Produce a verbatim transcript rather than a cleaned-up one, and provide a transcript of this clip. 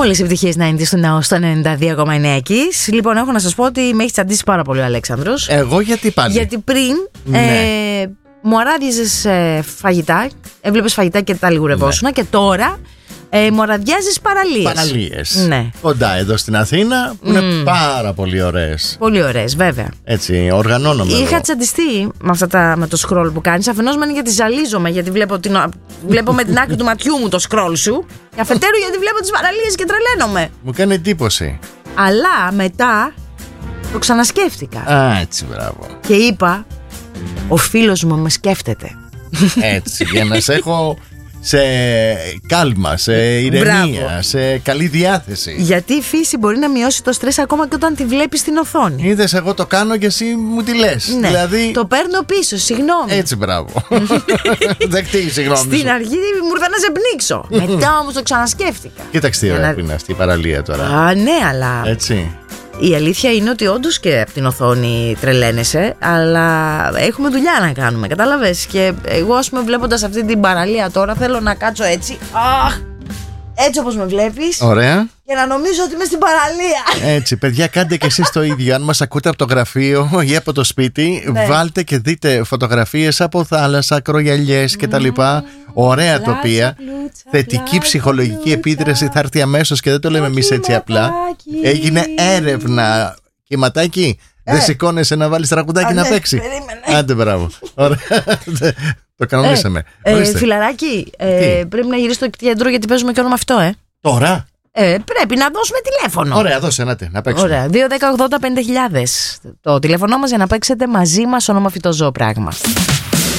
Όλες οι επιτυχίες ενενήντα του Ναού στο ενενήντα δύο κόμμα εννέα Kiss. Λοιπόν, έχω να σας πω ότι με έχει τσαντήσει πάρα πολύ ο Αλέξανδρος. Εγώ γιατί πάλι? Γιατί πριν ναι. ε, μου αράδιζες ε, φαγητά, έβλεπες φαγητά και τα λιγουρευόσουνα, ναι. Και τώρα ε, μου αραδιάζεις παραλίες. Παραλίες. Ναι. Κοντά εδώ στην Αθήνα, που mm. είναι πάρα πολύ ωραίες. Πολύ ωραίες, βέβαια. Έτσι, οργανώνομαι. Είχα εγώ. τσαντιστεί με, αυτά τα, με το scroll που κάνεις. Αφενός μεν γιατί ζαλίζομαι, γιατί βλέπω, την, βλέπω με την άκρη του ματιού μου το scroll σου. Και αφετέρου γιατί βλέπω τις παραλίες και τρελαίνομαι. Μου κάνει εντύπωση. Αλλά μετά το ξανασκέφτηκα. Α, έτσι, μπράβο. Και είπα, ο φίλος μου με σκέφτεται. Έτσι, για να σε έχω σε κάλμα, σε ηρεμία, μπράβο. Σε καλή διάθεση. Γιατί η φύση μπορεί να μειώσει το στρες ακόμα και όταν τη βλέπεις στην οθόνη. Είδες, εγώ το κάνω και εσύ μου τη λες. Ναι, δηλαδή... το παίρνω πίσω, συγγνώμη. Έτσι, μπράβο. Δεκτή, συγγνώμη. Στην αρχή μου ήρθα να σε πνίξω. Μετά όμως το ξανασκέφτηκα. Κοίταξε τι ωραία να... που είναι αυτή η παραλία τώρα. Α, ναι, αλλά. Έτσι. Η αλήθεια είναι ότι όντως και από την οθόνη τρελαίνεσαι, αλλά έχουμε δουλειά να κάνουμε, κατάλαβες. Και εγώ, ας πούμε, βλέποντας αυτή την παραλία τώρα, θέλω να κάτσω έτσι. Αχ! Έτσι όπως με βλέπεις. Ωραία. Και να νομίζω ότι είμαι στην παραλία. Έτσι, παιδιά, κάντε και εσείς το ίδιο. Αν μας ακούτε από το γραφείο ή από το σπίτι, ναι. βάλτε και δείτε φωτογραφίες από θάλασσα, ακρογιαλιές κτλ. Mm. Ωραία πλάτσα, τοπία. Πλούτσα, θετική πλάτσα, ψυχολογική πλούτσα, επίδραση θα έρθει αμέσως και δεν το λέμε εμείς έτσι απλά. Έγινε έρευνα. Κυματάκι, ε. δεν σηκώνεσαι να βάλεις τραγουδάκι να παίξει. Περίμενε. Άντε, μπράβο. Ωραία. Το κανονίσαμε. Ε, ε, φιλαράκι, ε, πρέπει να γυρίσει στο κέντρο γιατί παίζουμε και όνομα αυτό, ε. Τώρα. Ε, πρέπει να δώσουμε τηλέφωνο. Ωραία, δώσε να, να παίξουμε. Ωραία, δύο δέκα ογδόντα πέντε χιλιάδες. Το τηλέφωνο μας για να παίξετε μαζί μας όνομα φυτοζώο πράγμα.